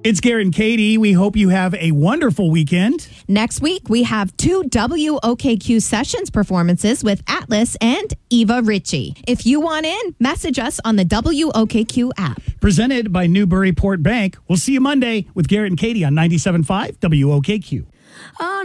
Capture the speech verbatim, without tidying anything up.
It's Garrett and Katie. We hope you have a wonderful weekend. Next week, we have two W O K Q Sessions performances with Atlas and Eva Ritchie. If you want in, message us on the W O K Q app. Presented by Newburyport Bank. We'll see you Monday with Garrett and Katie on ninety-seven point five W O K Q. Oh,